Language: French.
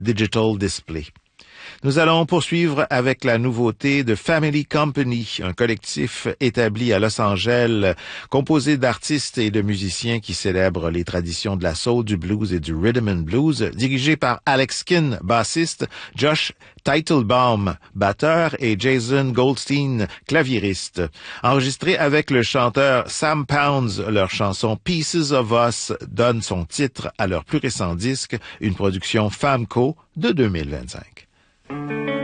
Digital Display. Nous allons poursuivre avec la nouveauté de Family Company, un collectif établi à Los Angeles, composé d'artistes et de musiciens qui célèbrent les traditions de la soul, du blues et du rhythm and blues, dirigé par Alex Kin, bassiste, Josh Teitelbaum, batteur, et Jason Goldstein, claviériste. Enregistré avec le chanteur Sam Pounds, leur chanson Pieces of Us donne son titre à leur plus récent disque, une production Famco de 2025.